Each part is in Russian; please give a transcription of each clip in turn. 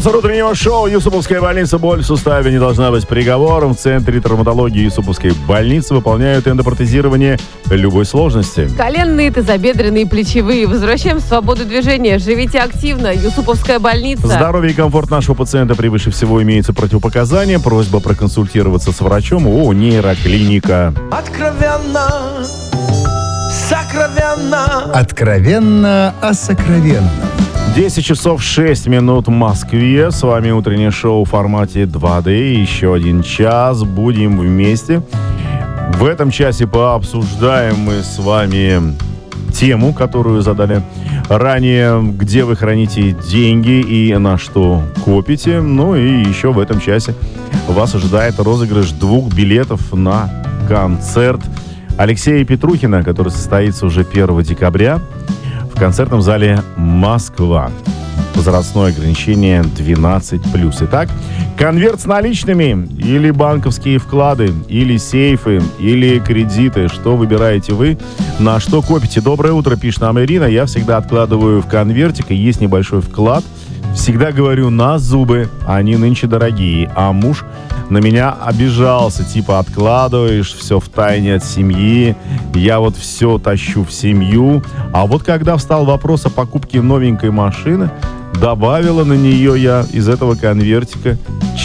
Спонсор утреннего шоу Юсуповская больница. Боль в суставе не должна быть приговором. В Центре травматологии Юсуповской больницы выполняют эндопротезирование любой сложности. Коленные, тазобедренные, плечевые. Возвращаем свободу движения. Живите активно. Юсуповская больница. Здоровье и комфорт нашего пациента превыше всего, имеется противопоказания. Просьба проконсультироваться с врачом ООО «Нейроклиника». Откровенно, сокровенно. Откровенно о сокровенном. 10 часов 6 минут в Москве. С вами утреннее шоу в формате 2D. Еще один час. Будем вместе. В этом часе пообсуждаем мы с вами тему, которую задали ранее. Где вы храните деньги и на что копите. Ну и еще в этом часе вас ожидает розыгрыш 2 билетов на концерт Алексея Петрухина, который состоится уже 1 декабря. В концертном зале «Москва». Возрастное ограничение 12+. Итак, конверт с наличными или банковские вклады, или сейфы, или кредиты. Что выбираете вы, на что копите? Доброе утро, пишет нам Ирина. Я всегда откладываю в конвертик, и есть небольшой вклад. Всегда говорю на зубы, они нынче дорогие. А муж на меня обижался, типа откладываешь все в тайне от семьи, я вот все тащу в семью. А вот когда встал вопрос о покупке новенькой машины, добавила на нее я из этого конвертика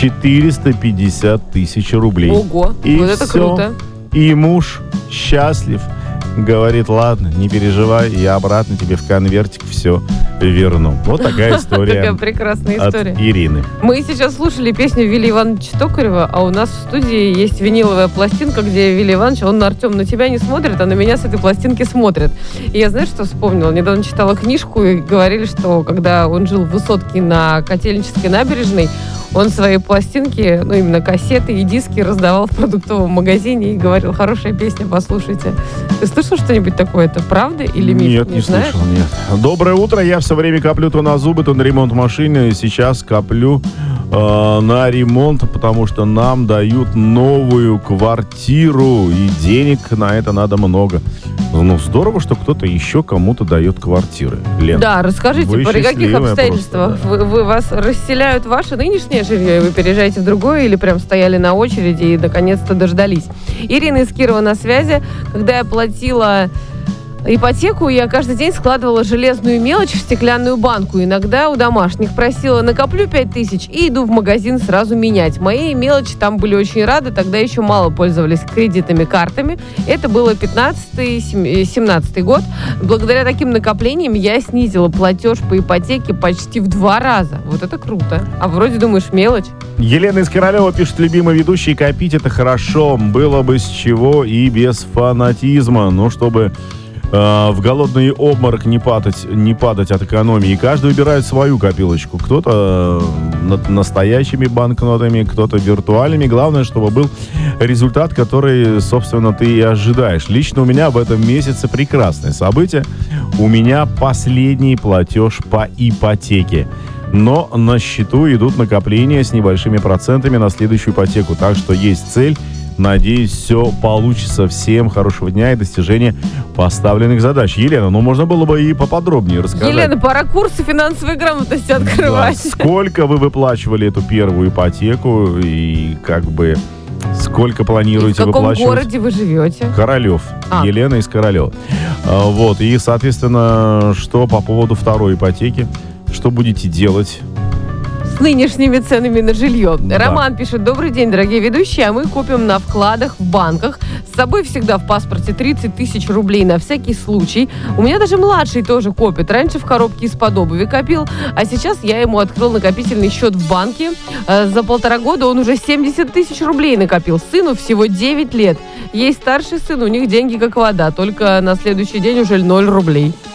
450 тысяч рублей. Ого, и вот это все. круто. И муж счастлив. Говорит, ладно, не переживай, я обратно тебе в конвертик все верну. Вот такая история. Такая прекрасная история. От Ирины. Мы сейчас слушали песню Вилли Ивановича Токарева, а у нас в студии есть виниловая пластинка, где Вилли Иванович, он, Артем, на тебя не смотрит, а на меня с этой пластинки смотрит. И я, знаешь, что вспомнила? Недавно читала книжку, и говорили, что когда он жил в Высотке на Котельнической набережной, он свои пластинки, ну, именно кассеты и диски раздавал в продуктовом магазине и говорил, хорошая песня, послушайте. Ты слышал что-нибудь такое? Это правда или миф? Нет, не знаешь? слышал, нет. Доброе утро. Я все время коплю то на зубы, то на ремонт машины. Сейчас коплю на ремонт, потому что нам дают новую квартиру, и денег на это надо много. Ну, здорово, что кто-то еще кому-то дает квартиры. Лен, Да, расскажите, вы при каких счастливая обстоятельствах просто, вы вас расселяют ваше нынешнее жилье, и вы переезжаете в другое, или прям стояли на очереди и наконец-то дождались? Ирина из Кирова на связи. Когда я платила ипотеку, я каждый день складывала железную мелочь в стеклянную банку. Иногда у домашних просила, накоплю 5000 и иду в магазин сразу менять. Мои мелочи там были очень рады, тогда еще мало пользовались кредитами, картами. Это было 15-17 год. Благодаря таким накоплениям я снизила платеж по ипотеке почти в 2 раза. Вот это круто. А вроде думаешь, мелочь? Елена из Королева пишет, любимый ведущий, копить это хорошо. Было бы с чего и без фанатизма. Но чтобы в голодный обморок не падать от экономии. Каждый выбирает свою копилочку. Кто-то настоящими банкнотами, кто-то виртуальными. Главное, чтобы был результат, который, собственно, ты и ожидаешь. Лично у меня в этом месяце прекрасное событие. У меня последний платеж по ипотеке. Но на счету идут накопления с небольшими процентами на следующую ипотеку. Так что есть цель. Надеюсь, все получится. Всем хорошего дня и достижения поставленных задач. Елена, ну можно было бы и поподробнее рассказать. Елена, пора курсы финансовой грамотности открывать. Да. Сколько вы выплачивали эту первую ипотеку и как бы сколько планируете выплачивать? В каком городе вы живете? Королев. Елена из Королева. Вот. И, соответственно, что по поводу второй ипотеки? Что будете делать? С нынешними ценами на жилье. Да. Роман пишет, добрый день, дорогие ведущие, а мы купим на вкладах в банках. С собой всегда в паспорте 30 тысяч рублей на всякий случай. У меня даже младший тоже копит. Раньше в коробке из-под обуви копил, а сейчас я ему открыл накопительный счет в банке. За 1,5 года он уже 70 тысяч рублей накопил. Сыну всего 9 лет. Есть старший сын, у них деньги как вода, только на следующий день уже 0 рублей.